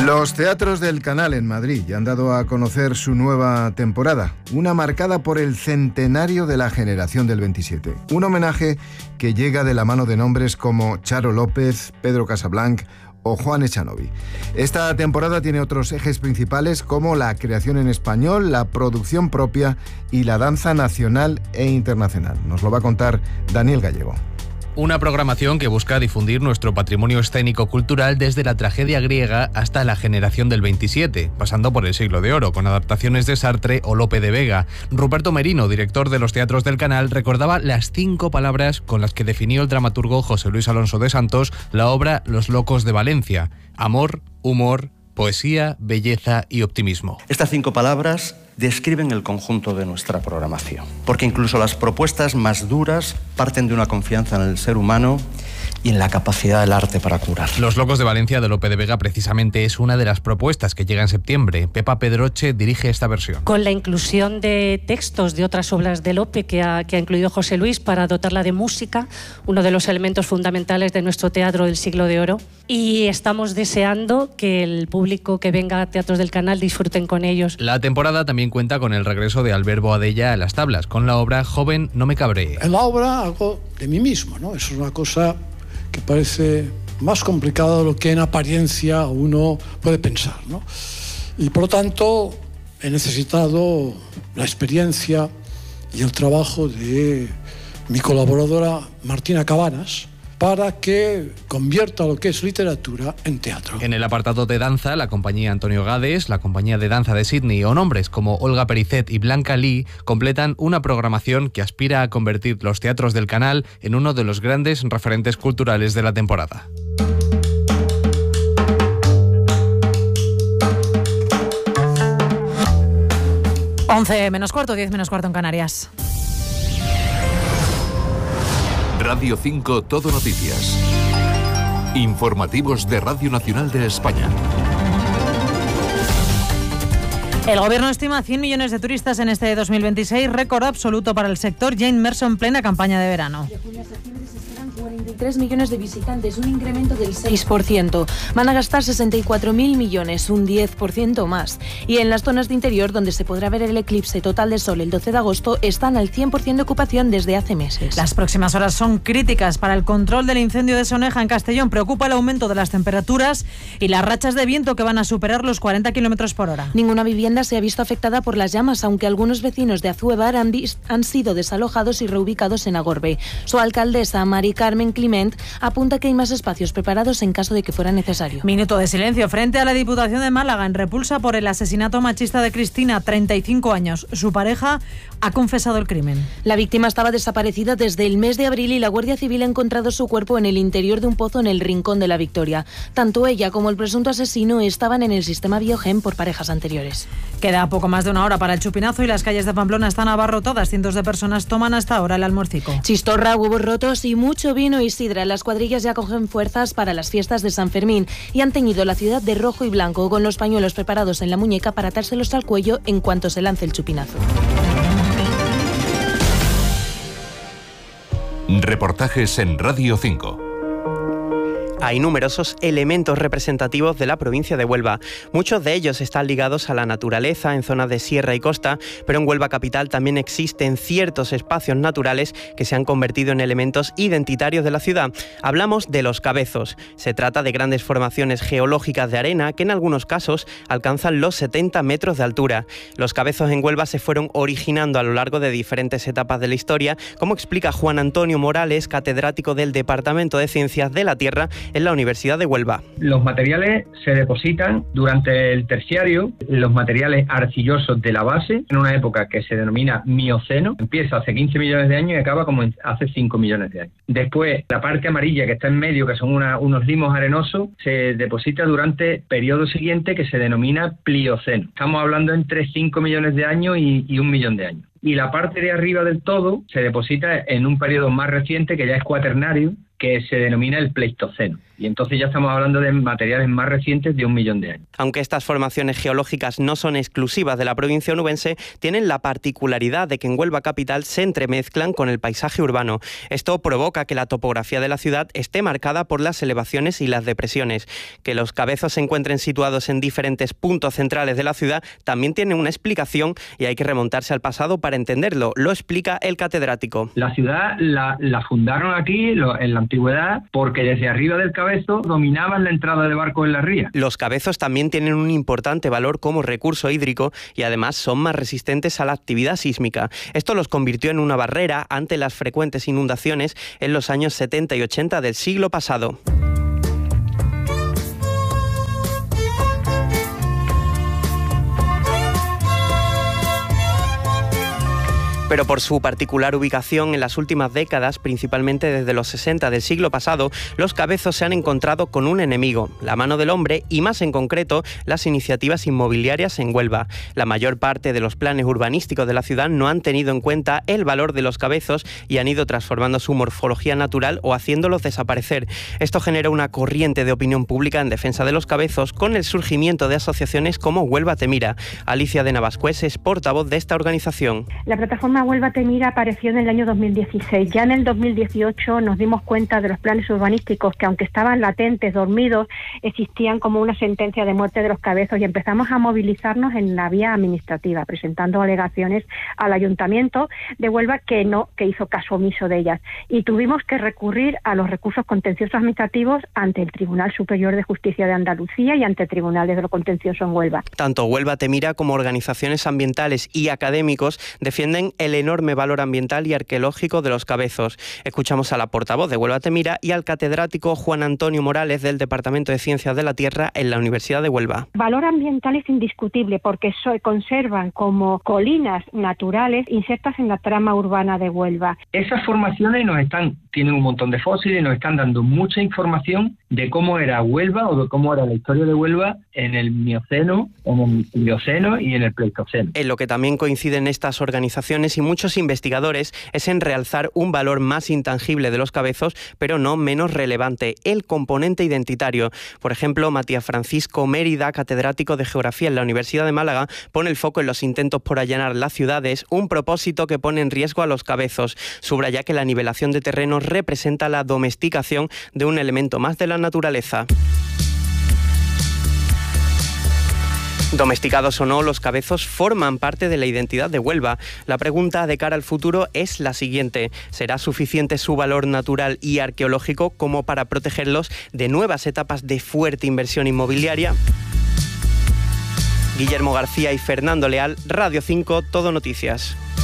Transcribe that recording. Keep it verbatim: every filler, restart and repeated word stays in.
Los teatros del Canal en Madrid ya han dado a conocer su nueva temporada, una marcada por el centenario de la generación del veintisiete. Un homenaje que llega de la mano de nombres como Charo López, Pedro Casablanc o Juan Echanovi. Esta temporada tiene otros ejes principales como la creación en español, la producción propia y la danza nacional e internacional. Nos lo va a contar Daniel Gallego. Una programación que busca difundir nuestro patrimonio escénico-cultural desde la tragedia griega hasta la generación del veintisiete, pasando por el Siglo de Oro, con adaptaciones de Sartre o Lope de Vega. Ruperto Merino, director de los teatros del Canal, recordaba las cinco palabras con las que definió el dramaturgo José Luis Alonso de Santos la obra Los locos de Valencia: amor, humor, poesía, belleza y optimismo. Estas cinco palabras describen el conjunto de nuestra programación, porque incluso las propuestas más duras parten de una confianza en el ser humano y en la capacidad del arte para curar. Los locos de Valencia de Lope de Vega precisamente es una de las propuestas que llega en septiembre. Pepa Pedroche dirige esta versión. Con la inclusión de textos de otras obras de Lope que ha, que ha incluido José Luis para dotarla de música, uno de los elementos fundamentales de nuestro teatro del Siglo de Oro. Y estamos deseando que el público que venga a Teatros del Canal disfruten con ellos. La temporada también cuenta con el regreso de Albert Boadella a las tablas, con la obra Joven, no me cabree. En la obra algo de mí mismo, ¿no? Es una cosa que parece más complicada de lo que en apariencia uno puede pensar, ¿no? Y por lo tanto he necesitado la experiencia y el trabajo de mi colaboradora Martina Cabanas para que convierta lo que es literatura en teatro. En el apartado de danza, la compañía Antonio Gades, la compañía de danza de Sydney o nombres como Olga Pericet y Blanca Lee completan una programación que aspira a convertir los teatros del Canal en uno de los grandes referentes culturales de la temporada. once menos cuarto, diez menos cuarto en Canarias. Radio cinco Todo Noticias. Informativos de Radio Nacional de España. El gobierno estima cien millones de turistas en este dos mil veintiséis, récord absoluto para el sector, ya inmerso en plena campaña de verano. De junio a septiembre se esperan cuarenta y tres millones de visitantes, un incremento del seis por ciento. Van a gastar sesenta y cuatro mil millones, un diez por ciento más. Y en las zonas de interior, donde se podrá ver el eclipse total de sol el doce de agosto, están al cien por ciento de ocupación desde hace meses. Las próximas horas son críticas para el control del incendio de Soneja en Castellón. Preocupa el aumento de las temperaturas y las rachas de viento que van a superar los cuarenta kilómetros por hora. Ninguna vivienda se ha visto afectada por las llamas, aunque algunos vecinos de Azuebar han, vis- han sido desalojados y reubicados en Agorbe. Su alcaldesa, Mari Carmen Climent, apunta que hay más espacios preparados en caso de que fuera necesario. Minuto de silencio frente a la Diputación de Málaga en repulsa por el asesinato machista de Cristina, treinta y cinco años. Su pareja ha confesado el crimen. La víctima estaba desaparecida desde el mes de abril y la Guardia Civil ha encontrado su cuerpo en el interior de un pozo en el Rincón de la Victoria. Tanto ella como el presunto asesino estaban en el sistema Biogen por parejas anteriores. Queda poco más de una hora para el chupinazo y las calles de Pamplona están abarrotadas. Cientos de personas toman hasta ahora el almuercico. Chistorra, huevos rotos y mucho vino y sidra. Las cuadrillas ya cogen fuerzas para las fiestas de San Fermín y han teñido la ciudad de rojo y blanco, con los pañuelos preparados en la muñeca para atárselos al cuello en cuanto se lance el chupinazo. Reportajes en Radio cinco. Hay numerosos elementos representativos de la provincia de Huelva. Muchos de ellos están ligados a la naturaleza en zonas de sierra y costa, pero en Huelva capital también existen ciertos espacios naturales que se han convertido en elementos identitarios de la ciudad. Hablamos de los cabezos. Se trata de grandes formaciones geológicas de arena que en algunos casos alcanzan los setenta metros de altura. Los cabezos en Huelva se fueron originando a lo largo de diferentes etapas de la historia, como explica Juan Antonio Morales, catedrático del Departamento de Ciencias de la Tierra en la Universidad de Huelva. Los materiales se depositan durante el terciario, los materiales arcillosos de la base, en una época que se denomina Mioceno. Empieza hace quince millones de años y acaba como hace cinco millones de años. Después, la parte amarilla que está en medio, que son una, unos limos arenosos, se deposita durante el periodo siguiente que se denomina Plioceno. Estamos hablando entre cinco millones de años y, y un millón de años. Y la parte de arriba del todo se deposita en un periodo más reciente, que ya es cuaternario, que se denomina el Pleistoceno. Y entonces ya estamos hablando de materiales más recientes de un millón de años. Aunque estas formaciones geológicas no son exclusivas de la provincia onubense, tienen la particularidad de que en Huelva capital se entremezclan con el paisaje urbano. Esto provoca que la topografía de la ciudad esté marcada por las elevaciones y las depresiones. Que los cabezos se encuentren situados en diferentes puntos centrales de la ciudad también tiene una explicación y hay que remontarse al pasado para entenderlo. Lo explica el catedrático. La ciudad la, la fundaron aquí lo, en la antigüedad porque desde arriba del cabezo dominaban la entrada de barcos en la ría. Los cabezos también tienen un importante valor como recurso hídrico y además son más resistentes a la actividad sísmica. Esto los convirtió en una barrera ante las frecuentes inundaciones en los años setenta y ochenta del siglo pasado. Pero por su particular ubicación en las últimas décadas, principalmente desde los sesenta del siglo pasado, los cabezos se han encontrado con un enemigo, la mano del hombre y más en concreto las iniciativas inmobiliarias en Huelva. La mayor parte de los planes urbanísticos de la ciudad no han tenido en cuenta el valor de los cabezos y han ido transformando su morfología natural o haciéndolos desaparecer. Esto genera una corriente de opinión pública en defensa de los cabezos con el surgimiento de asociaciones como Huelva Te Mira. Alicia de Navascués es portavoz de esta organización. La plataforma Huelva Te Mira apareció en el año dos mil dieciséis. Ya en el dos mil dieciocho nos dimos cuenta de los planes urbanísticos que, aunque estaban latentes, dormidos, existían como una sentencia de muerte de los cabezos y empezamos a movilizarnos en la vía administrativa, presentando alegaciones al Ayuntamiento de Huelva que no que hizo caso omiso de ellas. Y tuvimos que recurrir a los recursos contenciosos administrativos ante el Tribunal Superior de Justicia de Andalucía y ante tribunales de lo contencioso en Huelva. Tanto Huelva Te Mira como organizaciones ambientales y académicos defienden el enorme valor ambiental y arqueológico de los cabezos. Escuchamos a la portavoz de Huelva Te Mira y al catedrático Juan Antonio Morales del Departamento de Ciencias de la Tierra en la Universidad de Huelva. Valor ambiental es indiscutible porque se conservan como colinas naturales insertas en la trama urbana de Huelva. Esas formaciones nos están, tienen un montón de fósiles y nos están dando mucha información de cómo era Huelva o de cómo era la historia de Huelva en el Mioceno, en el Plioceno y en el Pleistoceno. En lo que también coinciden estas organizaciones y muchos investigadores es en realzar un valor más intangible de los cabezos, pero no menos relevante, el componente identitario. Por ejemplo, Matías Francisco Mérida, catedrático de Geografía en la Universidad de Málaga, pone el foco en los intentos por allanar las ciudades, un propósito que pone en riesgo a los cabezos. Subraya que la nivelación de terrenos representa la domesticación de un elemento más de la naturaleza. Domesticados o no, los cabezos forman parte de la identidad de Huelva. La pregunta de cara al futuro es la siguiente: ¿será suficiente su valor natural y arqueológico como para protegerlos de nuevas etapas de fuerte inversión inmobiliaria? Guillermo García y Fernando Leal, Radio cinco, Todo Noticias.